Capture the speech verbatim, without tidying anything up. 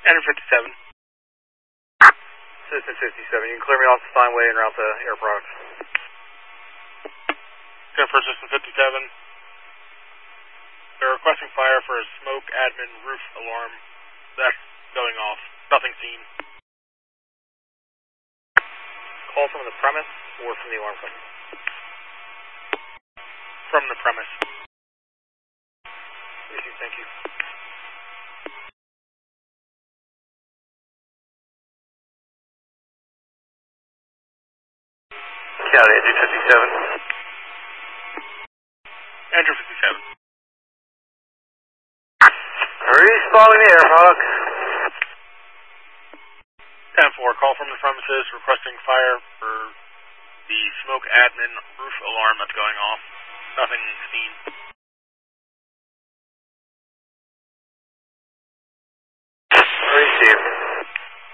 Engine fifty-seven. Citizen fifty-seven, you can clear me off the Steinway and route to Air Products. Go for Citizen fifty-seven. They're requesting fire for a smoke admin roof alarm. That's going off. Nothing seen. Call from the premise or from the alarm company? From the premise. Thank you. County, Engine fifty-seven. Engine fifty-seven. Responding to Air Products. ten four, call from the premises requesting fire for the smoke admin roof alarm that's going off. Nothing seen. Received.